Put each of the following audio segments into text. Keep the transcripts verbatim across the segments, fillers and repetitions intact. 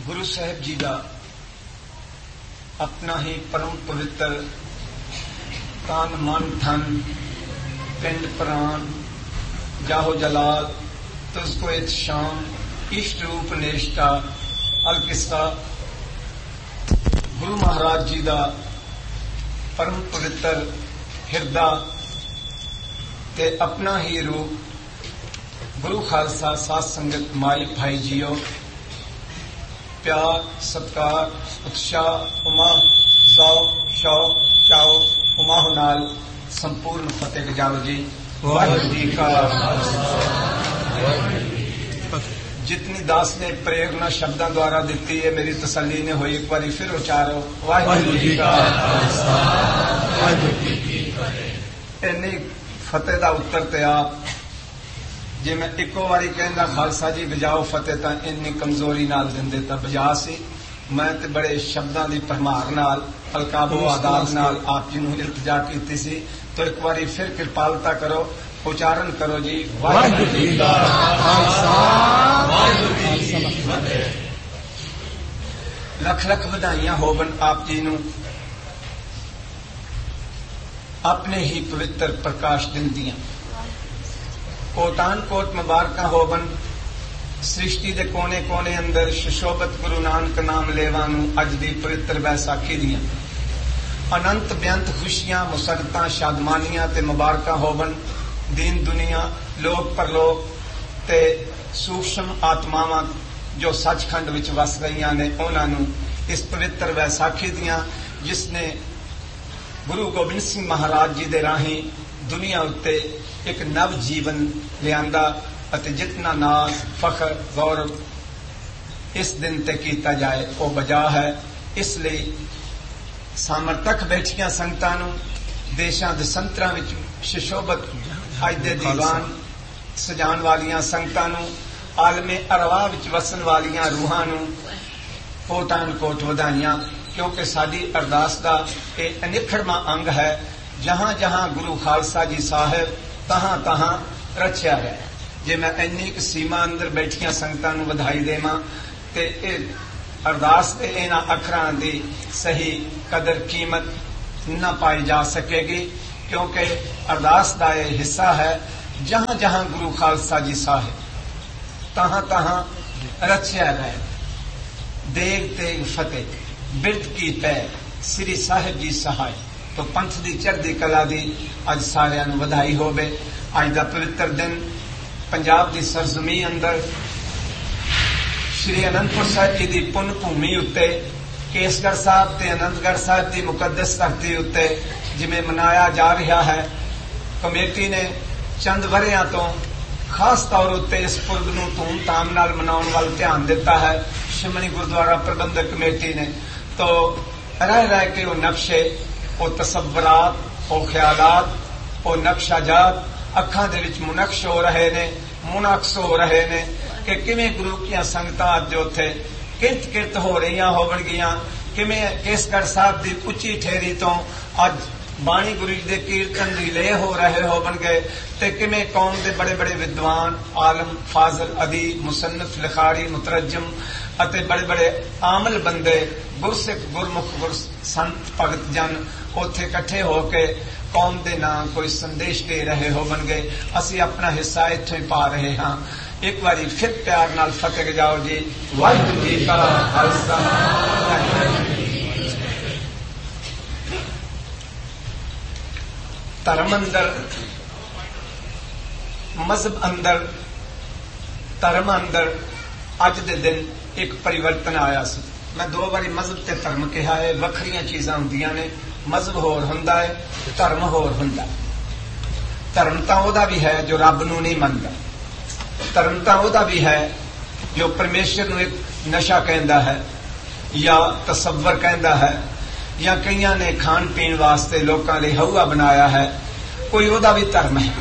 गुरु साहिब जी का अपना ही परम पवित्र तन मन धन पिंड प्राण जाहो जलाल तुझको एक शाम इष्ट रूप नेष्टा अलकिस्सा गुरु महाराज जी का परम पवित्र हिरदा ते अपना ही रूप गुरु खालसा साध संगत माई भाई जीओ प्यार सत्कार उत्साह उमा सौ शौक चाओ उमाह नाल संपूर्ण फतेह गजाओ जी। वाहिगुरू जी का जितनी दास ने प्रेरणा शब्दों द्वारा दी है मेरी तसल्ली ने हुई एक बार फिर उचारो वाहिगुरू जी का इन्नी फतेह का उत्तर ते आप जे मैं इको बारी कहना खालसा जी बजाओ फतेह तां इन्नी कमजोरी नाल दिंदे तां बजा सी मैं ते बड़े शब्दां दी भरमार नाल अलकाबो आदाब नाल आप जी नूं इल्तिजा कीती सी तो एक बारी फिर कृपालता करो उच्चारण करो जी वाहिगुरू जी का खालसा वाहिगुरू जी की फतेह। लख लख बधाइयां होवन आप जी नूं अपने ही पवित्र प्रकाश दिन दियां कोटान कोट मुबारक होवन सृष्टि के कोने कोने अंदर सुशोभत गुरु नानक नाम लेवा नूं अज दी पवित्र बैसाखी दियां अनंत बेअंत खुशियां मुसरतां शादमानियां ते मुबारक होवन दीन दुनिया लोक परलोक ते सूक्ष्म आत्मावां जो सचखंड विच वस रही ने उन्हां नूं इस पवित्र बैसाखी दियां जिसने गुरु गोबिंद सिंह महाराज जी दे राही दुनिया उत्ते एक नव जीवन लियांदा अते जितना नाज फखर गौरव इस दिन ते कीता जाए वो बजा है। इसलिए सामर्थक बैठियां संगतां नूं देशां दे संतरां विच सुशोभत अज दे दीवान सजाण वालियां संगतां नूं आलमे अरवाह विच वसन वालियां रूहां नूं कोटान कोट वधाइयां क्योंकि साडी अरदास दा ये अनिखड़वां अंग है जहां जहां गुरु खालसा जी साहिब तहां तहां रचिया है। जे मैं इन्नी क सीमा अंदर बैठिया संगतां नूं वधाई देवां ते अरदास दे इन्हां अखरां दी सही कदर कीमत न पाई जा सकेगी क्योंकि अरदास दा ये हिस्सा है जहां जहां गुरु खालसा जी साहिब तहां तहां रचिया गए देग तेग फतेह बिरत की पै श्री साहिब जी सहाय तो पंथ की चढ़ती कला की अज सारियां नूं वधाई होवे। अज का पवित्र दिन पंजाब की सरजमी अंदर श्री अनंदपुर साहिब जी की पुन भूमि उत्ते केसगढ़ साहब ते आनंदगढ़ साहब की मुकद्दस धरती उत्ते जिवें मनाया जा रहा है कमेटी ने चंद वरियां तो खास तौर उत्ते इस पुरब नूं धूमधाम नाल मनाउण वल ध्यान दिता है। शिमनी गुरुद्वारा प्रबंधक कमेटी ने तो रह रह के वो नक्शे वो तसव्वुरात वो ख्यालात वो नक्शाजात अखां दे विच मुनक्श हो रहे ने मुनक्स हो रहे ने कि किवें गुरु की संगतां अज उत्थे किरत किरत हो रही होवणगियां किवें केसगढ़ साहब की उच्ची ठेरी तो अज बाणी गुरु जी दे कीर्तन दी ले हो रहे होवणगे ते किवें कौम दे बड़े बड़े विद्वान आलम फाजल अदीब मुसन्नफ लिखारी मुतरजम अते बड़े बड़े आमल बंदे गुरसिख गुरमुख गुर संत भगत जन उथे इकट्ठे होके कौम दे नाम कोई संदेश दे रहे होवणगे असी अपना हिस्सा इत्थों ही पा रहे हाँ। एक बारी फिर प्यार नाल फतेह जाओ जी वाहिगुरू जी का खालसा। धर्म अंदर मजहब अंदर धर्म अंदर अज दे दिन एक परिवर्तन आया सी। मैं दो बारी मजहब ते धर्म कहा है वखरियां चीजां हुंदियां ने मजहब होर हुंदा है धर्म होर हुंदा है। धर्म तां ओहदा भी है जो रब नूं नहीं मनदा धर्म तां ओहदा भी है जो परमेश्वर नूं एक नशा कहंदा है या तसव्वुर कहंदा है या कईयां ने खाण पीण वास्ते लोकां लई हौआ बनाया है कोई ओहदा भी धर्म है।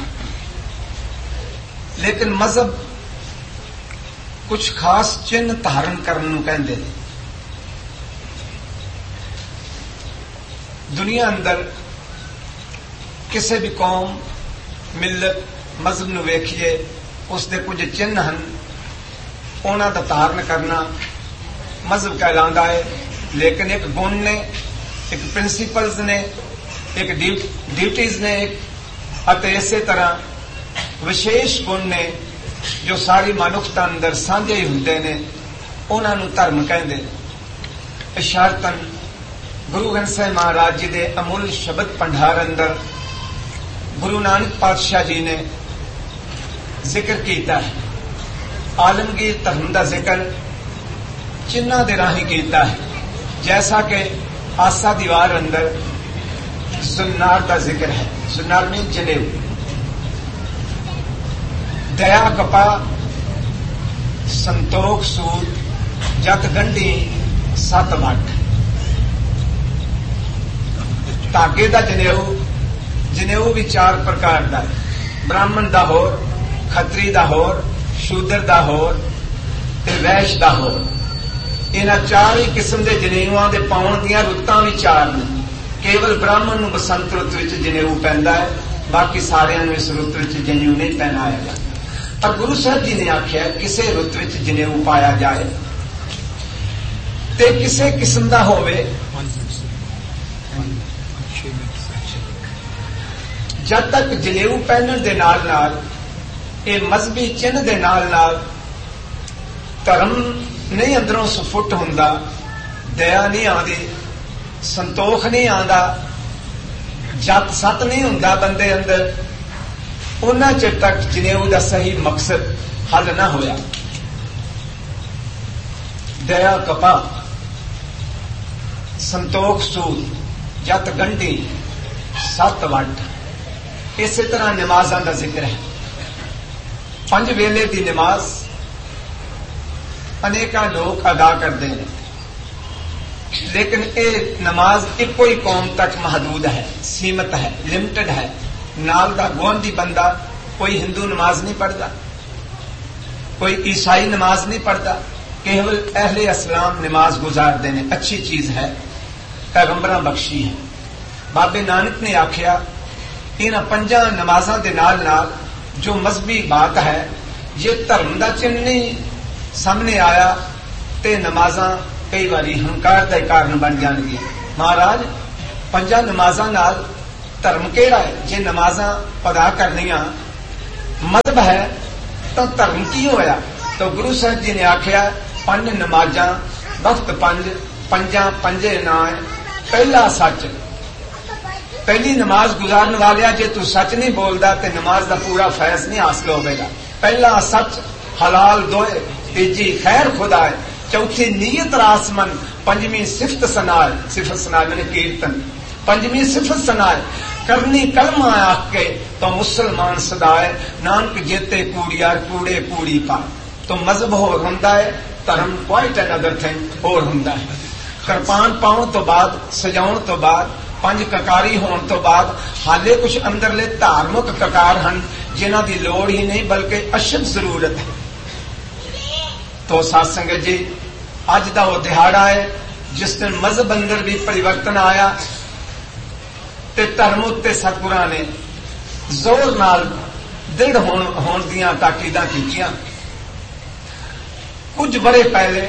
लेकिन मजहब कुछ खास चिन्ह धारण करने नूं कहंदे ने। दुनिया अंदर किसी भी कौम मिलत मजहब नूं वेखिए उसके कुछ चिन्ह हैं उन्हां दा धारण करना मजहब कहलांदा है, लेकिन एक गुण ने, एक प्रिंसिपल्स ने, एक ड्यूटीज ने, अते इसे तरह विशेष गुण ने जो सारी मनुखता अंदर साझे ही हुंदे ने, उन्हां नूं धर्म कहंदे ने। इशारतन गुरु ग्रंथ साहिब महाराज जी दे अमुल शब्द भंडार अंदर गुरु नानक पातशाह जी ने जिक्र किया है। आलमगीर धर्म का जिक्र चिन्हां दे राही किया है, जैसा कि आसा दीवार अंदर जुन्नार का जिक्र है। जुन्नार में जनेऊ, दया कपा, संतोख सूद, जत गंढी, सत वट। धागे का जनेऊ, जनेऊ भी चार प्रकार का है, ब्राह्मण का होर, खत्री का होर, शूद्र का होर ते वैश्य का होर। इन्हां चार ही किस्म के जनेऊआं दे पाउण दीआं रुत्तां भी चार ने। केवल ब्राह्मण नूं बसंत रुत विच जनेऊ पैंदा है, बाकी सारिआं नूं इस रुत विच जनेऊ नहीं पहनाया जाता। पर गुरु साहब जी ने आख्या किसी रुत विच जनेऊ पाया जाए ते किसी किस्म का होवे, जब तक जनेऊ पहनण दे नाल नाल ये मजहबी चिन्ह दे नाल नाल धर्म नहीं अंदरों सफुट हुंदा, दया नहीं आती, संतोख नहीं आंदा, जत सत नहीं हुंदा बंदे अंदर, उन्ना चिर तक जनेऊ दा सही मकसद हल ना होया। दया कपा, संतोख सूद, जत गंढी, सत वट। इसी तरह नमाज़ां दा जिक्र है। पंज वेले की नमाज अनेका लोग अदा करते हैं, लेकिन ये नमाज एको ही कौम तक महदूद है, सीमित है, लिमिटेड है। नाल दा गुआंढी बंदा कोई हिंदू नमाज नहीं पढ़ता, कोई ईसाई नमाज नहीं पढ़ता, केवल अहले इस्लाम नमाज गुजारते हैं। अच्छी चीज है, पैगंबरां बख्शी है। बाबे नानक ने आख्या इन्हां पंजा नमाजां दे नाल नाल जो मजहबी बात है, ये धर्म का चिन्ह नहीं सामने आया ते नमाजा कई बारी हंकार का कारण बन जाएगी। महाराज पंजा नमाजा नाल धर्म केड़ा है? जे नमाजा अदा करनिया मजहब है तो धर्म की होया? तो गुरु साहब जी ने आख्या पंज नमाजा वक्त पंज, पंजा पंजे ना है, पहला सच। पहली नमाज गुजारन वालिया जे तू सच नहीं बोलता तो नमाज का पूरा फैज नहीं हासिल होगा। पहला सच हलाल दोए, तीजी खैर खुदाए, चौथी नीयत रासमन, पंजवीं सिफत सनाए, सिफत सनाए मैंने कीर्तन, पंजवीं सिफत सनाए, करनी कलमा आख के तो मुसलमान सदाए, नानक जेते कूड़ियार कूड़े कूड़ी पा। तो मजहब होर हुंदा है, धर्म क्वाइट अनदर थिंग होर हुंदा है। कृपान पाउण तो बाद, सजाउण तो बाद, पंज ककारी होने तो बाद हाले कुछ अंदरले धार्मिक ककार हैं जिन्हां दी लोड़ ही नहीं बल्कि अशद जरूरत है। तो साध संगत जी अज दा वो दिहाड़ा है जिस दिन मजहब अंदर भी परिवर्तन आया ते धर्म उत्ते सतगुरां ने जोर नाल दृढ़ होण होण दीआं ताकीदां कीतियां। कुछ बड़े पहले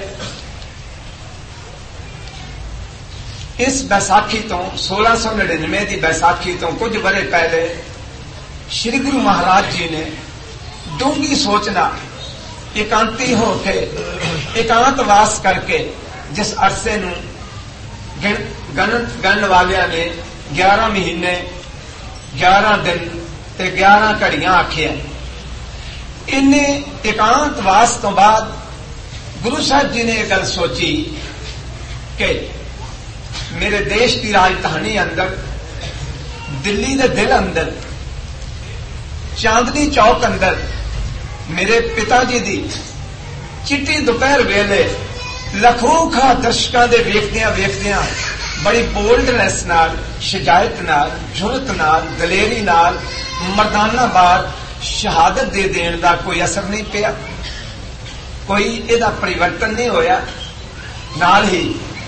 इस बैसाखी तो सोलह सौ निन्यानवे की बैसाखी तो कुछ बड़े पहले श्री गुरु महाराज जी ने डूंगी सोचना एकांती होके एकांतवास करके जिस अरसे नूं गणन गणन वालियां ने ग्यारह महीने ग्यारह दिन ते ग्यारह घड़ियां आखिया। इन्हें एकांतवास तो बाद गुरु साहब जी ने एक गल सोची कि मेरे देश की राजधानी अंदर दिल्ली के दिल अंदर चांदनी चौक अंदर मेरे पिताजी दी चिट्टी दोपहर वेले लखोखा दर्शकों के वेखदियां वेखदियां बड़ी बोल्डनेस नाल, शजायत नाल, जुरत नाल, दलेरी नाल मर्दाना बार शहादत दे देण दा कोई असर नहीं पिया, कोई इहदा परिवर्तन नहीं होया। नाल ही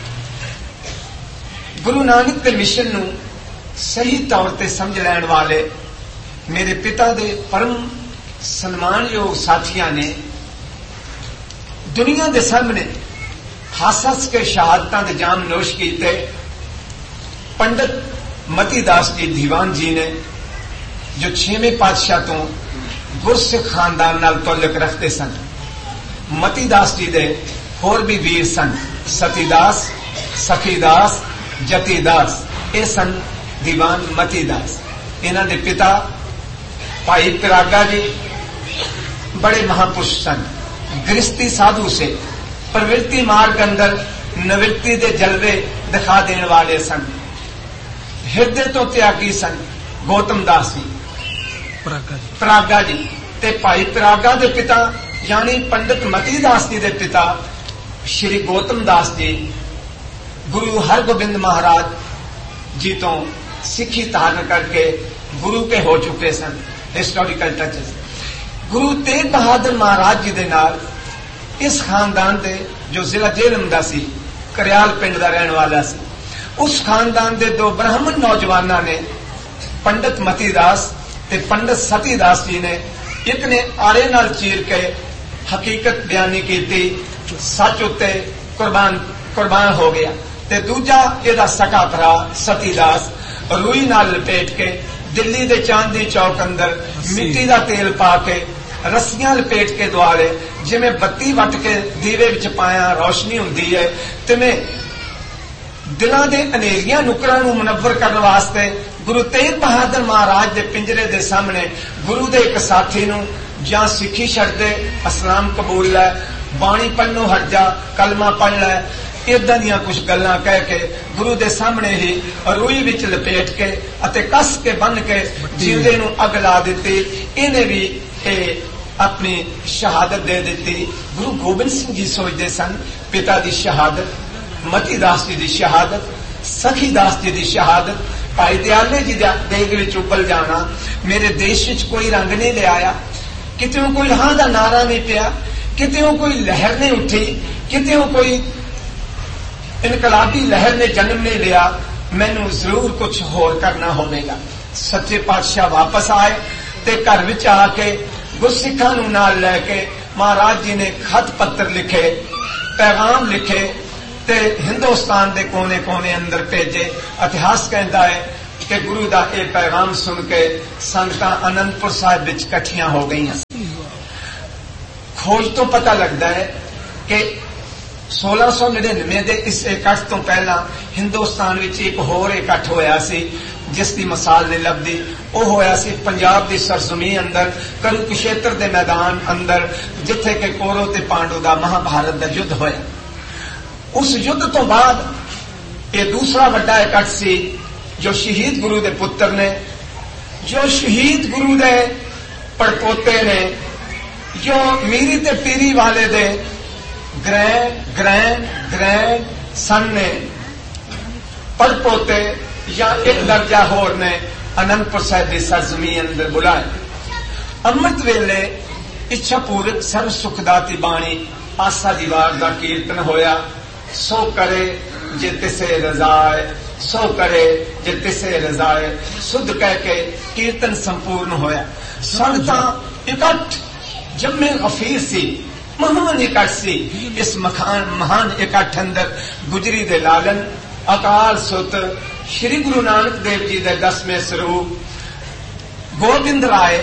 गुरु नानक के मिशन नूं सही तौर पर समझ लैण वाले मेरे पिता दे परम सन्मानयोग साथियां ने दुनिया के सामने हस हस के शहादतां दे जाम नोश कीते। पंडित मती दास जी दीवान जी ने जो छेवें पातशाह तो गुरसिख खानदान नाल तल्लुक रखते सन। मती दास जी दे होर भी वीर सन, सतीदास, सखीदास, जतीदास, ये सन दीवान मती दास। इन्हां दे पिता भाई पिरागा जी बड़े महापुरुष सन, गृहस्थी साधु से प्रवृत्ति मार्ग अंदर निवृत्ति दे जलवे दिखा देने वाले सन। हृदय तो त्यागी सन गौतम दास जी परागा जी। ते भाई परागा दे पिता यानी पंडित मती दास जी दे पिता श्री गौतम दास जी गुरु हरगोबिंद महाराज जी तो सिखी धारण करके गुरु के हो चुके सन। हिस्टोरिकल टचेस गुरु तेग बहादुर महाराज जी दे नाल इस खानदान दे जो जिला जेलम दा सी करियाल पिंड दा रहने वाला सी, उस खानदान दे दो ब्राह्मण नौजवानों ने पंडित मती दास ते पंडित सतीदास जी ने एक ने आरे नाल चीर के हकीकत बयानी की थी, सच उत्ते कुर्बान कुर्बान हो गया। ते दूजा एदा सका भरा सतीदास रूई नाल लपेट के दिल्ली दे चांदी चौक अंदर मिट्टी दा तेल पा के रस्सियां लपेट के द्वारे जिवें बत्ती वट के दीवे विच पाया रोशनी हुंदी है, तिवें दिलां दे अनेरियां नुकरां नूं मुनव्वर करन वास्ते गुरु तेग बहादुर महाराज दे पिंजरे दे सामने गुरु दे एक साथी नूं जां सिखी छड्ड दे, इस्लाम कबूल लै, बाणी पढ़नों हट जा, कलमा पढ़ लै, इदां दियां कुछ गल्लां कह के गुरु दे सामने ही रूई विच लपेट के अते कस के बन के जींदे नूं अग ला दित्ती। इन्हें भी ए अपनी शहादत दे दी। गुरु गोबिंद सिंह जी सोचते सन पिता की शहादत, मती दास जी की शहादत, सखी दास जी की शहादत, भाई दयाले जी देग विच उबल जाना मेरे देश विच कोई रंग नहीं लिया, कितों कोई हां दा नारा नहीं पिया, कितों कोई लहर नहीं उठी, कितों कोई इनकलाबी लहर ने जन्म नहीं लिया, मैनू जरूर कुछ होर करना होगा। सच्चे पातशाह वापस आए ते घर विच आके गुरसिखां नूं नाल लैके महाराज जी ने खत पत्र लिखे, पैगाम लिखे ते हिंदुस्तान के कोने कोने अंदर भेजे। इतिहास कहता है कि गुरु का यह पैगाम सुन के संगतां आनंदपुर साहिब विच इकट्ठियां हो गई। खोज तो पता लगता है कि सोलह सौ निन्यानवे के इस इकट्ठ तो पहला हिंदुस्तान विच एक होर इकट्ठ होया सी जिसकी मिसाल नहीं लभदी। वो होया सी पंजाब की सरजमीन अंदर कुरुक्षेत्र के मैदान अंदर जिथे के कौरव ते पांडव का महाभारत का युद्ध होया। उस युद्ध तो बाद ये दूसरा बड़ा इकट्ठ सी जो शहीद गुरु के पुत्र ने, जो शहीद गुरु के पड़पोते ने, जो मीरी ते पीरी वाले दे ग्रैंड ग्रैंड ग्रैंड सन ने पड़पोते या एक दर्जा होर ने आनंदपुर साहिब की सरजमीन अंदर बुलाए। अमृत वेले इच्छा पूर्वक सर्व सुखदाती बाणी आसा दीवार का कीर्तन होया। सो करे जे तिसे रजाए, सो करे जे तिसे रजाए, सुध कह के कीर्तन संपूर्ण होया। संगतां इकट्ठ जम्मे गफीर सी, महान इकट्ठ सी। इस मखान महान इकट्ठ अंदर गुजरी दे लालन अकाल सुत श्री गुरु नानक देव जी दे दसवें स्वरूप गोबिंद राय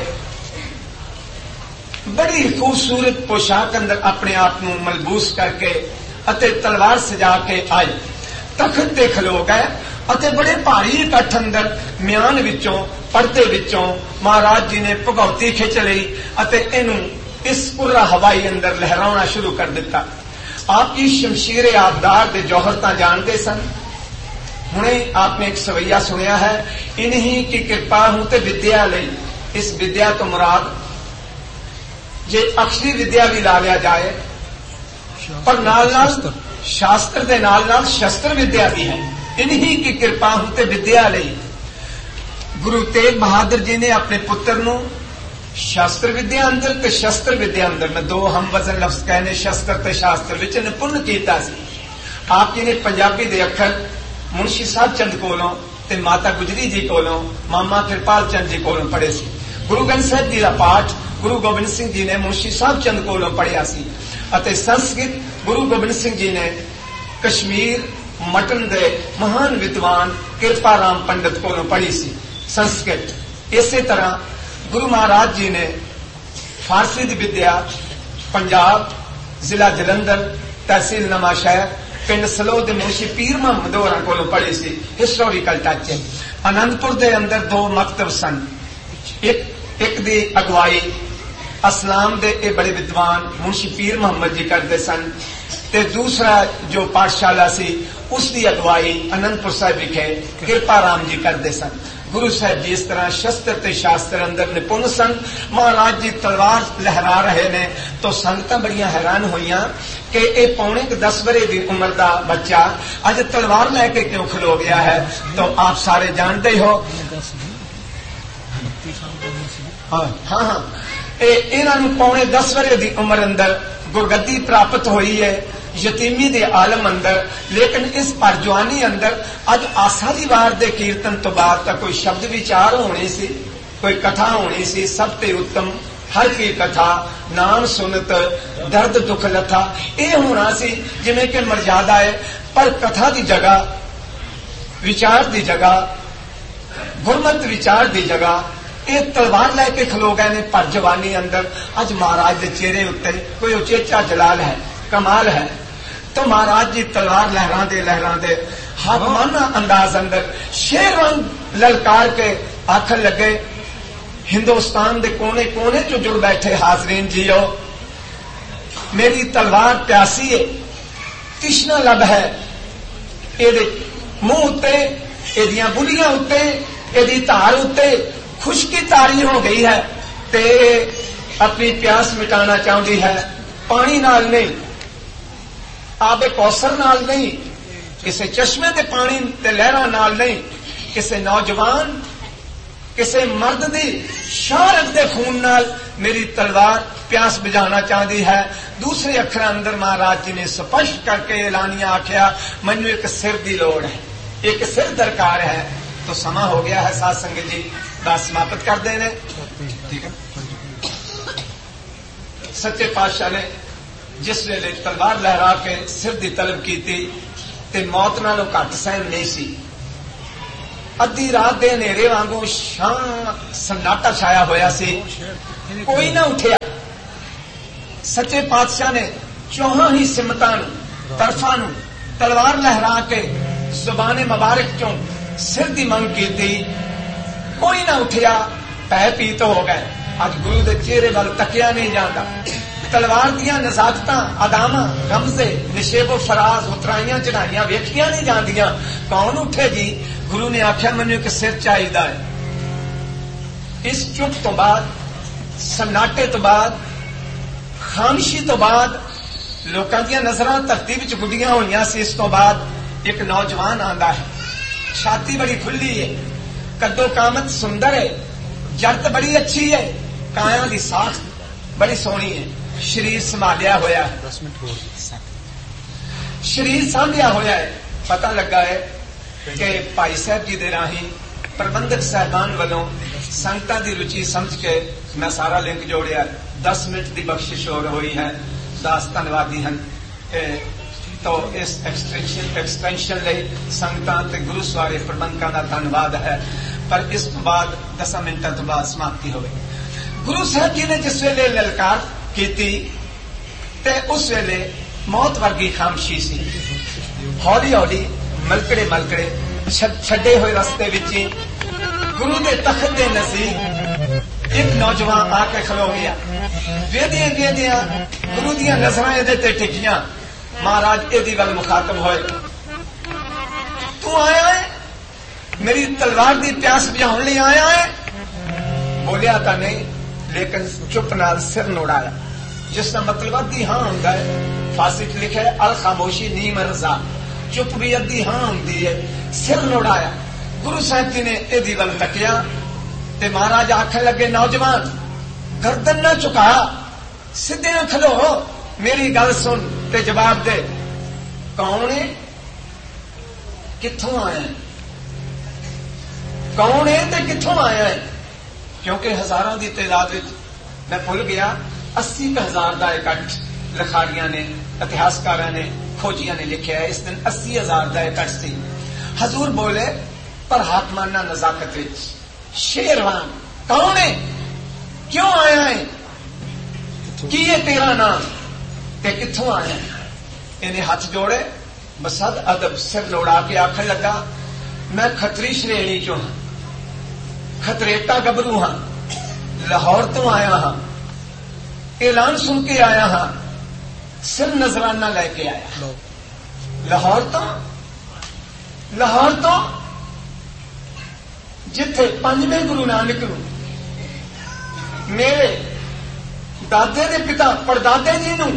बड़ी खूबसूरत पोशाक अंदर अपने आप को मलबूस करके अते तलवार सजा के आए, तखत ते खलो गए अते बड़े भारी इकट्ठ अंदर म्यान विचों पर्दे विचों महाराज जी ने भगौती खिंच लई अते इनू इस पुरा हवाई अंदर लहराना शुरू कर दिता। आपकी शमशीर आबदार दे जौहर तां जानते सन। हुणे आपने एक सवैया सुनिया है, इन्हीं की कृपा हूं ते विद्या लई। इस विद्या तो मुराद जे अक्षरी विद्या भी ला लिया जाए पर नाल नाल शास्त्र दे नाल नाल शस्त्र विद्या भी है। इन्हीं की कृपा हूं ते विद्या लई। गुरु तेग बहादुर जी ने अपने पुत्र नूं शास्त्र विद्या अंदर ते शस्त्र विद्या अंदर, मैं दो हम वजन लफ्ज कहने शस्त्र ते शास्त्र विच निपुण कीता सी। आप जी ने पंजाबी दे अखर मुंशी साहब चंद कोलों ते माता गुजरी जी कोलों मामा कृपाल चंद जी कोलों पढ़े सी। गुरु ग्रंथ साहिब जी का पाठ गुरु गोबिंद सिंह जी ने मुंशी साहब चंद कोलों पढ़िया सी अते संस्कृत गुरु गोबिंद सिंह जी ने कश्मीर मटन दे महान विद्वान कृपा राम पंडित को पढ़ी सी संस्कृत। इसी तरह गुरु महाराज जी ने फारसी की विद्या पंजाब जिला जलंधर तहसील नवांशहर पिंड सलोह के मुंशी पीर मुहम्मद होरां कोलों पढ़ी सी। हिस्टोरिकल टच है। आनंदपुर के अंदर दो मकतब सन। एक एक दी अगवाई असलाम दे ए बड़े विद्वान मुंशी पीर मुहम्मद जी करते सन ते दूसरा जो पाठशाला सी उसकी अगवाई आनंदपुर साहिब विखे कृपा राम जी करते सन। गुरु साहब जी इस तरह शस्त्र ते शास्त्र अंदर निपुण सन। महाराज जी तलवार लहरा रहे ने तो संगतां बड़ियां हैरान होईयां कि ये पौने दस वरे की उम्र का बच्चा अज तलवार लैके क्यों खलो गया है। तो आप सारे जानते हो। हाँ हाँ हाँ इन्हों पौने दस वरे की उम्र अंदर गुरगद्दी प्राप्त हुई है यतीमी दे आलम अंदर। लेकिन इस परजवानी अंदर अज आसा दी वार दे कीर्तन तो बाद तक कोई शब्द विचार होनी सी, कोई कथा होनी सी। सब ते उत्तम हर की कथा नाम सुनत दर्द दुख लथा ये होना सी जिमें कि मर्यादा है। पर कथा की जगह विचार की जगह गुरमत विचार की जगह ये तलवार लैके खलो गए ने परजवानी अंदर। अज महाराज के चेहरे उत्ते कोई उचेचा जलाल है, कमाल है। तो महाराज जी तलवार लहरा दे लहरा दे हाकमाना अंदाज अंदर शेर रंग ललकार के आखन लगे हिंदुस्तान के कोने कोने चो जुड़ बैठे हाजरीन जियो, मेरी तलवार प्यासी है, तिश्ना लब है। एदे मुंह उत्ते एदियां बुलियां उत्ते एदी धार उत्ते खुशकी तारी हो गई है ते अपनी प्यास मिटाना चाहती है। पानी नाल नहीं, आबे कौसर नाल नहीं, किसी चश्मे के पानी ते लहरां नाल नहीं, किसी नौजवान किसी मर्द दी शारक दे खून नाल मेरी तलवार प्यास बुझाना चाहती है। दूसरे अखर अंदर महाराज जी ने स्पष्ट करके ऐलानिया आख्या मैनू एक सिर की लोड़ है, एक सिर दरकार है। तो समा हो गया है साध संगत जी, बस समाप्त कर देने। ठीक है। सच्चे पातशाह ने जिस वेले तलवार लहरा के सिर की तलब की ते मौत नालों घट सहन नहीं सी। अद्धी रात के नेरे वांगू शांत सन्नाटा छाया होया सी, कोई ना उठिया। सच्चे पातशाह ने चौहां ही सिमतां तरफां नूं तलवार लहरा के जुबाने मुबारक चों सिर की मंग की थी, कोई ना उठिया। पै पीत हो गए। अज गुरु के चेहरे वाल तकिया नहीं जाता। तलवार दियां नजाकतां अदामा गमजे निशेबो फराज उतराइयां चढ़ाइयां वेखियां नहीं जांदियां। कौन उठेगी? गुरु ने आख्या मैनू एक सिर चाहिदा है। इस चुप तो बाद सन्नाटे तो बाद खामोशी तो बाद लोकां दियां नजरां धरती विच गुड्डियां होईयां सी। इस तो बाद एक नौजवान आंदा है, छाती बड़ी खुली है, कद्दो कामत सुंदर है, जरत बड़ी अच्छी है, काया की साख बड़ी सोहनी है, शरीर संभालिया होया है, शरीर सांभिया होया है। पता लगा है कि भाई साहब जी दे राही प्रबंधक साहबान वालों संगतां दी रुचि समझ के मैं सारा लिंक जोड़िया। दस मिनट की बख्शिश हो हुई है। दास धन्यवादी हैं। तो इस एक्सटेंशन एक्सटेंशन लिए संगतां ते गुरु सवारे प्रबंधकां दा धन्यवाद है। पर इस बाद दस मिनटों तो बाद समाप्ति होगी। गुरु साहब जी ने जिस वेले ललकार की ते उस वेले मौत वर्गी खामोशी सी। हौली हौली मलकड़े मलकड़े छड्डे हुए रस्ते विच गुरु के तखत के नजदीक एक नौजवान आके खलो गया। वेदियां वेदियां गुरु दियां नजरां इहदे ते टिकियां। महाराज एदी वल मुखातब होए, तू आया है मेरी तलवार की प्यास बुझाने लिए आया है? बोलिया तो नहीं, लेकिन चुप नाल सिर नोड़ाया, जिसका मतलब अद्धी हां हुंदा है। फारसी च लिखा है अल खामोशी नीम रजा, चुप भी अद्धी हां हुंदी है। सिर नोड़ाया। गुरु साहब जी ने एदी वल तकिया ते महाराज आखन लगे, नौजवान गर्दन ना झुका, सीधे खलो, मेरी गल सुन ते जवाब दे। कौन है? कित्थों आया है? कौन है ते कित्थों आया है? क्योंकि हजारों की तादाद में मैं भुल गया, अस्सी हजार का इकट्ठ लखारियां ने इतिहासकारां ने खोजियां ने लिखा है इस दिन अस्सी हजार का इकट्ठ सी। हजूर बोले पर हाथ मारना नजाकत विच शेरवान कौन है, क्यों आया है, की ये तेरा नाम ते कित्थों आया है। इन्हें हाथ जोड़े बसद अदब सिर लौड़ा के आखन लगा मैं खतरी श्रेणी चो हाँ, खतरेटा गबरू हाँ, लाहौर तो आया हाँ, ऐलान सुन के आया हाँ, सिर नजराना लेके आया। लाहौर तो लाहौर तो जिथे पंजवें गुरु नानक नूं मेरे दादे दे पिता परदादे जी नूं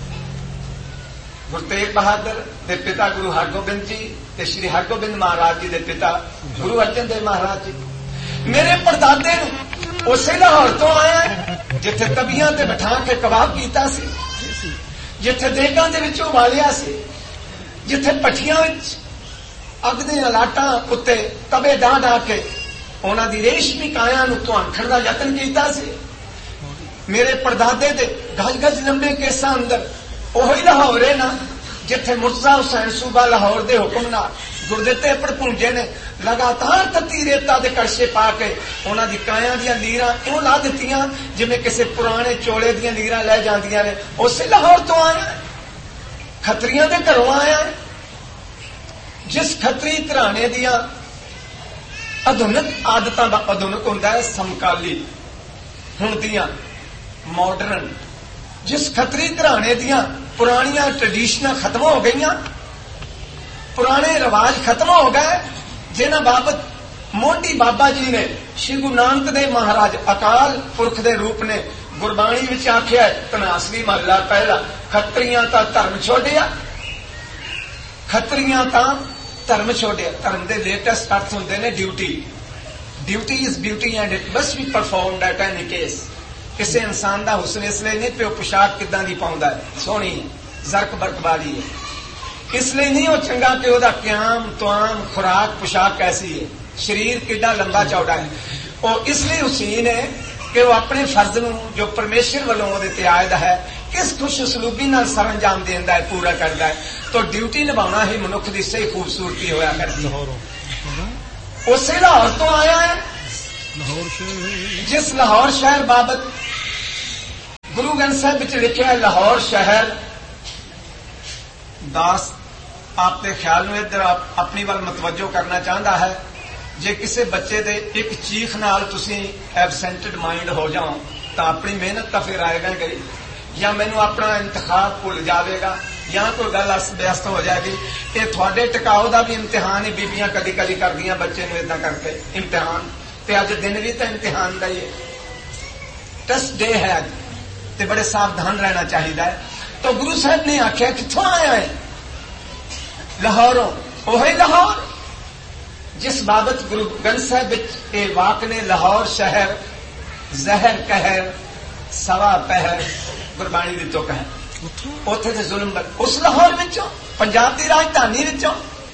गुरु तेग बहादुर दे पिता गुरु हरगोबिंद जी ते श्री हरगोबिंद महाराज जी दे पिता गुरु अर्जन देव महाराज जी, मेरे परदादे नूं उसे लाहौर तो आया है जिथे तबियां ते बिठा के कबाब कीता सी, जिथे देगां दे विचों वालिया सी, जिथे पठियां विच अग दे लाटां उत्ते तबे डाह डाह के उन्हां दी रेशमी काया नूं धुआंखण दा यतन कीता सी। मेरे परदादे दे गज गज लंबे केसां अंदर ओही लाहौर है ना जिथे मुर्तजा हुसैन सूबा लाहौर दे हुक्म नाल गुरदिते भड़पूंजे ने लगातार तत्ती रेता दे कड़छे पा के उन्हां दी कायां दीयां लीरां इउं ला दित्तियां जिवें किसी पुराने चोले दीयां लीरां लै जांदियां ने। उसे लाहौर तो आया, खतरियां दे घरों आया, जिस खतरी घराने दीयां आधुनिक आदतां दा आधुनिक हुंदा है समकाली हुण दीयां मॉडर्न, जिस खतरी घराने दीयां पुरानियां ट्रेडिशनां खत्म हो गईयां, पुराने रिवाज खत्म हो गए जिन्हां बाबत मोंडी बाबा जी ने श्री गुरु नानक देव महाराज अकाल पुरख दे रूप ने गुरबाणी विच आख्या तनासरी महला पहला खतरियां तां धर्म छोड़िया, खतरियां तां धर्म छोड़िया। धर्म दे लेटेस्ट अर्थ हुंदे ने duty, duty is beauty and it must be performed at any case. किसी इंसान का हुसन इसलिए नहीं प्यो पोशाक किदां दी पाउंदा है, सोहनी जरक बरक वाली है, इसलिए नहीं वो चंगा कि वह क्याम तुआम खुराक पोशाक कैसी है, शरीर किड्डा लंबा चौड़ा है। वो इसलिए हुसीन है कि वह अपने फर्ज नूं जो परमेश्वर वालों उहदे ते आयद है किस खुश उसलूबी नाल सर अंजाम देंदा है, पूरा करता है। तो ड्यूटी निभाना ही मनुख की सही खूबसूरती होया करती है। उसे लाहौर तो आया है जिस लाहौर शहर बाबत गुरु ग्रंथ साहिब विच लिखिया है लाहौर शहर दास आपके ख्याल में इधर आप अपनी वाल मतवजो करना चाहता है। जे किसी बच्चे दे एक चीख नाल तुसी एबसेंटेड माइंड हो जाओ तो अपनी मेहनत तो फिर आएगा गई, या मैनू अपना इंतखाब भुल जाएगा, या कोई गल अस्त व्यस्त हो जाएगी। ये थोड़े टिकाओ का भी इम्तिहान ही बीबियां कदी कदी कर दियां बच्चे नूं इदां करके इम्तिहान, ते अज दिन भी तो इम्तिहान का ही है, टेस्ट डे है अज, ते बड़े सावधान रहना चाहिए है। तो गुरु साहब ने आख्या कित्थों आया है, लाहौरों, ओही लाहौर जिस बाबत गुरु ग्रंथ साहिब विच ये वाक ने लाहौर शहर जहर कहर सवा पहर गुरबाणी दी तो कहर उथे ते जुल्म बर उस लाहौर विचों पंजाब की राजधानी विचों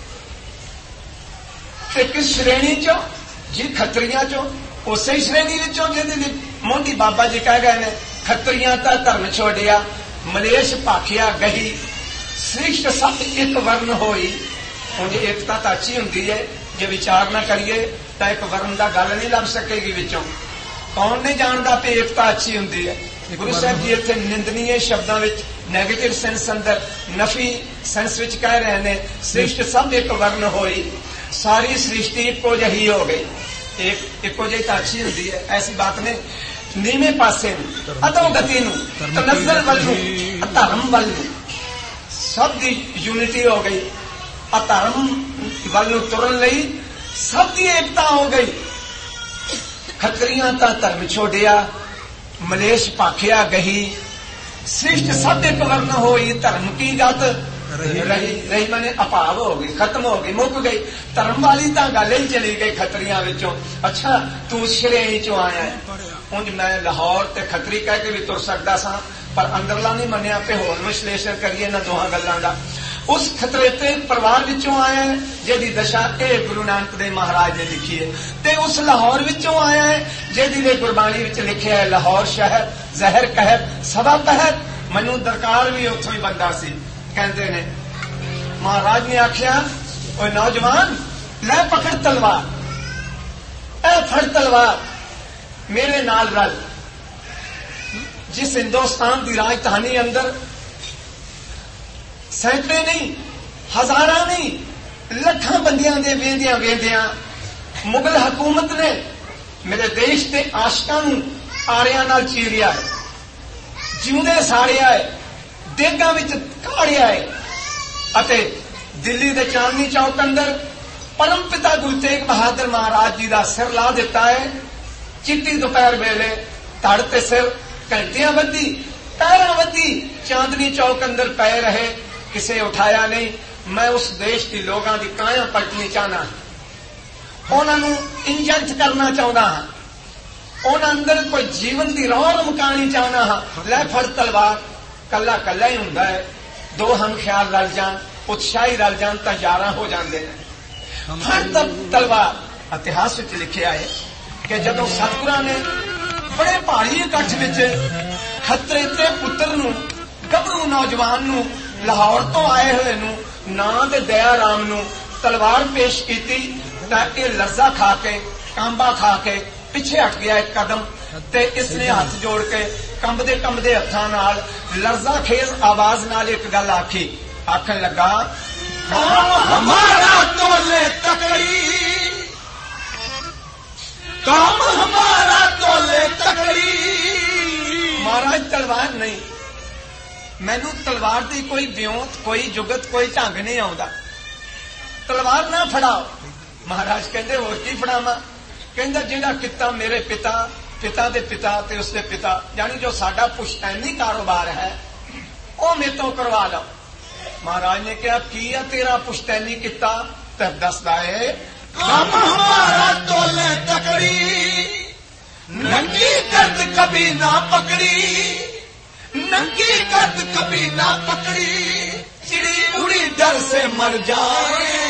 ते किस श्रेणी चों जी खतरियां चों उसे श्रेणी विचों जिहदे मोंडी बाबा जी कह गए ने खतरियां तां धर्म छोड़िया मलेश भाखिया गही श्रेष्ठ सब एक वर्ण होई। उन्हें एकता तो अच्छी हुंदी है, जे विचार ना करिए तो एक वर्ण का गल नहीं लभ सकेगी विचों। कौन नहीं जानता भी एकता अच्छी हुंदी है। गुरु साहब जी इत्थे निंदनीय शब्दों विच नैगेटिव सेंस अंदर नफी सेंस विच कह रहे हैं श्रेष्ठ सब एक वर्ण होई, सारी सृष्टि इको जही हो गई, एक इको जही तो अच्छी हुंदी है। ऐसी बात ने नीवे पासे अधोगति तनज़्ज़ुल वल धर्म वल सब की यूनिटी हो गई, अधर्म वल तुरन लई सब की एकता हो गई। खतरियां तां धर्म छोड़िया मलेश भाखिया गही श्रेष्ठ सब एक वर्ण होई, धर्म की गत रही रही, रही मैंने अभाव हो गई, खत्म हो गई, मुक गई। धर्म वाली तां गल ही चली गई खतरियां विचों। अच्छा तू श्रेणी चों आया है, उंज मैं लाहौर ते खतरी कह के भी तुर सकदा सां, पर अंदरला नहीं मनिया पे होर विश्लेषण करिए ना दोहां गल्लां दा। उस खतरेते परिवार विचों आया है जिहदी दशा ए गुरु नानक देव महाराज ने लिखी है, ते उस लाहौर विचों आया है जिहदी गुरबाणी विच लिखिया है लाहौर शहर जहर कहर सवा पहर। मैनू दरकार भी उत्थों ही बंदा सी, कहते ने महाराज ने आख्या ओए नौजवान लै पकड़ तलवार ए फड़ तलवार मेरे नाल रल जिस हिंदुस्तान की राजधानी अंदर सैकड़े नहीं हजारां नहीं लखां बंदियां दे वेंदियां वेंदियां मुगल हुकूमत ने मेरे देश के आशकां नूं आरियां नाल चीरिया है जिउंदे साड़िया है देगां विच काढ़िया है अते दिल्ली दे चांदनी चौक अंदर परम पिता गुरु तेग बहादुर महाराज जी का सिर ला दिता है। चिट्टी दोपहर वेले धड़ ते सिर घंटियां बद्धी पैरां बद्धी चांदनी चौक अंदर पै रहे किसे उठाया नहीं। मैं उस देश के लोगों की काया पलटनी चाहना उन्होंने इंजेक्ट करना चाहता हाँ उन्होंने अंदर कोई जीवन की रौर मुकानी चाहना हाँ। लै फड़ तलवार कला कला ही हुंदा है दो हम ख्याल रल जान उत्साही रल जान तो यारा हो जाते हैं। फड़ तलवार इतिहास में लिखा है कि जदों सतगुरां ने बड़े भारी इकट्ठ विच खतरे ते पुत्र नूं गभरू नौजवान नूं लाहौर तो आए हुए नूं नां ते दया राम नूं तलवार पेश की ताकि लज्जा खा के कांबा खा के पिछे हट गया एक कदम ते इसने हाथ जोड़ के कंबदे कंबदे हत्थां नाल लज्जा खेज आवाज नाल एक गल आखी आखन लगा हमारा तोले तकड़ी काम हमारा तोले तकड़ी। महाराज तलवार नहीं मैनू तलवार की कोई ब्योंत कोई जुगत कोई ढंग नहीं आउंदा तलवार ना फड़ाओ। महाराज कहते होर की फड़ावा कहंदा जिहड़ा किता मेरे पिता पिता दे पिता ते उसके पिता यानी जो साडा पुश्तैनी कारोबार है वो मेरे तो करवा लो। महाराज ने कहा की है तेरा पुश्तैनी किता तब दसदा है काम हमारा तोले तकड़ी नंगी गर्द कभी ना पकड़ी नंगी गर्द कभी ना पकड़ी चिड़ी उड़ी डर से मर जाए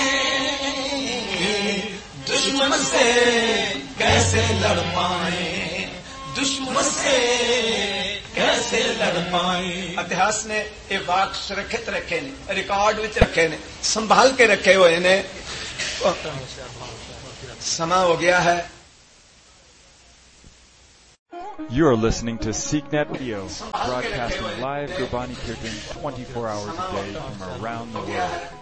दुश्मन से कैसे लड़ पाए दुश्मन से कैसे लड़ पाए। इतिहास ने ये वाक सुरक्षित रखे ने रिकॉर्ड विच रखे ने संभाल के रखे हुए ने। समा हो गया है। You are listening to SeekNet Radio, broadcasting live Gurbani Kirtan twenty-four hours a day from around the world.